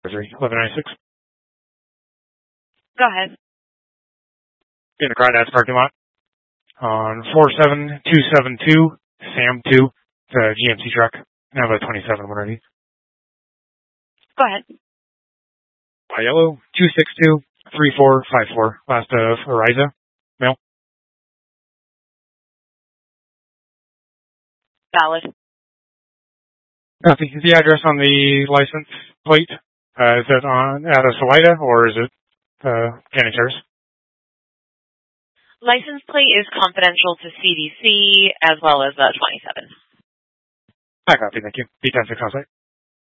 1196. Go ahead. In the Crawdads parking lot on 47272 Sam 2, the GMC truck. I have a 27 one ready. Go ahead. Yellow 2623454. Last of Ariza. Mail. Valid. Copy. The address on the license plate, is it on out of Salida or is it Canning Terrace? License plate is confidential to CDC as well as 27. I copy, thank you. B106 on site.